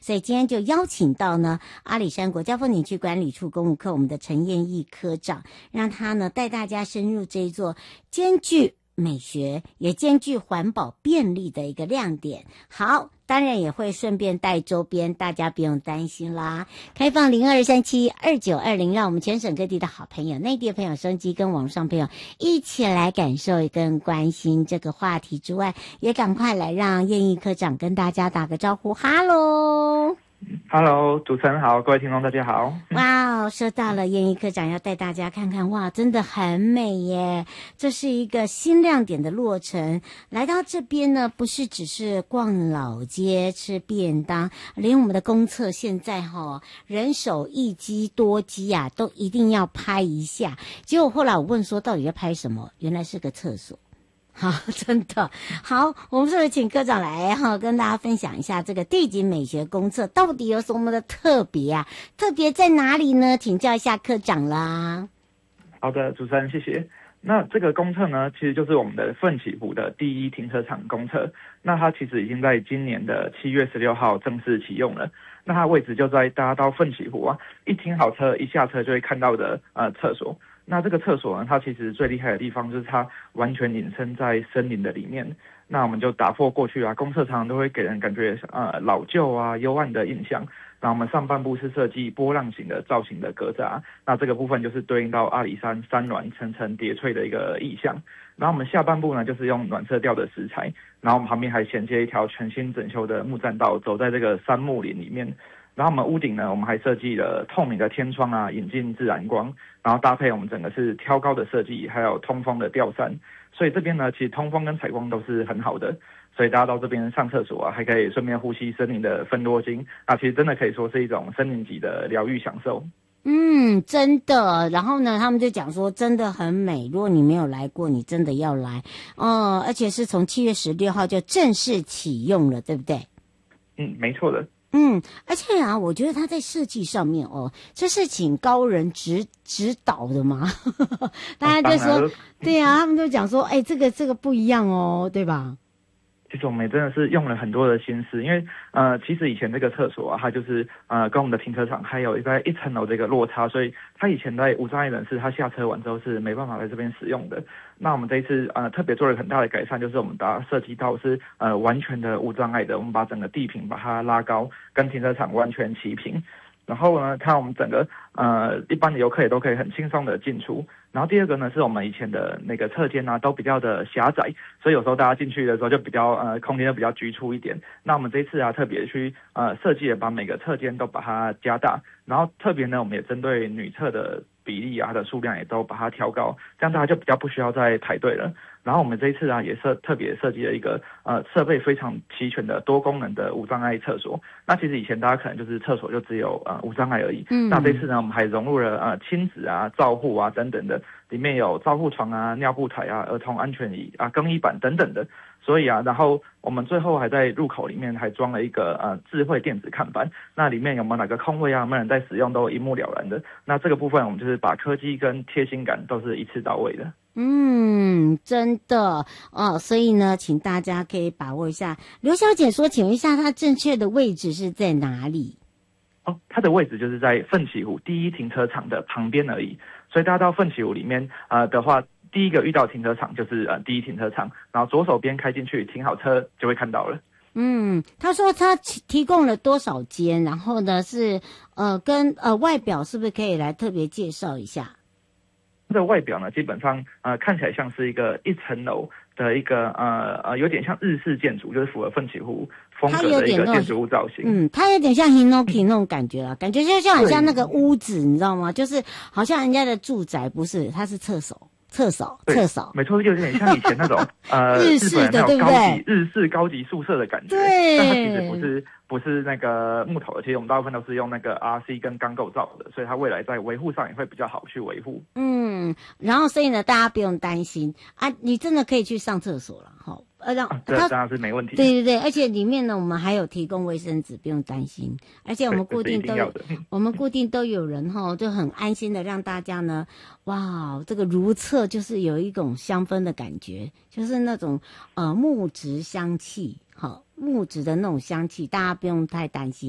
所以今天就邀请到呢阿里山国家风景区管理处公务科我们的陈彦毅科长，让他呢带大家深入这一座兼具美学也兼具环保便利的一个亮点。好，当然也会顺便带周边，大家不用担心啦。开放02372920，让我们全省各地的好朋友、内地的朋友、收音机跟网上朋友一起来感受跟关心这个话题之外，也赶快来让彦毅科长跟大家打个招呼。哈喽 Hello， 主持人好，各位听众大家好。 哇哦，说到了彦毅科长要带大家看看，哇，真的很美耶！这是一个新亮点的落成。来到这边呢，不是只是逛老街吃便当，连我们的公厕现在人手一机多机啊，都一定要拍一下。结果后来我问说，到底要拍什么？原来是个厕所。好，真的好，我们是不是请科长来跟大家分享一下这个地景美学公厕到底有什么的特别啊？特别在哪里呢？请教一下科长啦。 好的，主持人谢谢。那这个公厕呢，其实就是我们的奋起湖的第一停车场公厕。那它其实已经在今年的7月16号正式启用了。那它位置就在大家到奋起湖啊，一停好车一下车就会看到的厕所。那这个厕所呢，它其实最厉害的地方就是它完全隐身在森林的里面。那我们就打破过去啊，公厕常常都会给人感觉老旧啊、幽暗的印象。那我们上半部是设计波浪形的造型的格栅，那这个部分就是对应到阿里山山峦层层叠翠的一个意象。然后我们下半部呢，就是用暖色调的石材，然后我们旁边还衔接一条全新整修的木栈道，走在这个杉木林里面。然后我们屋顶呢，我们还设计了透明的天窗啊，引进自然光，然后搭配我们整个是挑高的设计，还有通风的吊扇，所以这边呢，其实通风跟采光都是很好的，所以大家到这边上厕所啊，还可以顺便呼吸森林的芬多精，那其实真的可以说是一种森林级的疗愈享受。 真的。然后呢，他们就讲说真的很美，如果你没有来过，你真的要来而且是从7月16号就正式启用了，对不对？ 没错的。 而且啊，我觉得他在设计上面这是请高人指导的嘛，大家就说，对啊，他们就讲说，这个不一样对吧？ 其实我们也真的是用了很多的心思，因为其实以前这个厕所啊，它就是跟我们的停车场还有在1层楼的一个落差，所以它以前在无障碍人士他下车完之后是没办法在这边使用的。那我们这一次特别做了很大的改善，就是我们把它设计到是完全的无障碍的，我们把整个地坪把它拉高，跟停车场完全齐平。然后呢，看我们整个一般的游客也都可以很轻松的进出。然后第二个呢，是我们以前的那个侧间啊，都比较的狭窄，所以有时候大家进去的时候就比较空间就比较局促一点。那我们这一次啊，特别去设计了把每个侧间都把它加大，然后特别呢，我们也针对女厕的比例啊，它的数量也都把它调高，这样大家就比较不需要再排队了。然后我们这一次啊，也特别设计了一个设备非常齐全的多功能的无障碍厕所。那其实以前大家可能就是厕所就只有无障碍而已，那这次呢，我们还融入了亲子啊、照护啊等等的，里面有照护床啊、尿布台啊、儿童安全椅啊、更衣板等等的。所以啊，然后我们最后还在入口里面还装了一个智慧电子看板，那里面有没有哪个空位啊，有没有人在使用，都一目了然的。那这个部分我们就是把科技跟贴心感都是一次到位的。 真的所以呢，请大家可以把握一下。刘小姐说，请问一下，它正确的位置是在哪里？ 它的位置就是在奋起湖第一停车场的旁边而已。所以大家到奋起湖里面的话，第一个遇到停车场就是第一停车场，然后左手边开进去，停好车就会看到了。 他说他提供了多少间，然后呢是跟外表是不是可以来特别介绍一下？ 它的外表呢，基本上看起来像是一个1层楼的一个有点像日式建筑，就是符合奋起湖风格的一个建筑物造型。 它有点像 Hinoki 那种感觉啦，感觉就像很像那个屋子，你知道吗？就是好像人家的住宅，不是，它是厕所， 没错，有点像以前那种日式的，对不对？ 日式高级宿舍的感觉。 对， 但它其实不是那个木头的，其实我们大部分都是用那个 RC 跟钢构造的，所以它未来在维护上也会比较好去维护。 然后所以呢，大家不用担心啊，你真的可以去上厕所了哈。 这当然是没问题。 对，而且里面呢，我们还有提供卫生纸，不用担心。而且我们固定都有人就很安心的让大家呢，哇，这个如厕就是有一种香氛的感觉，就是那种木质香气，木质的那种香气，大家不用太担心。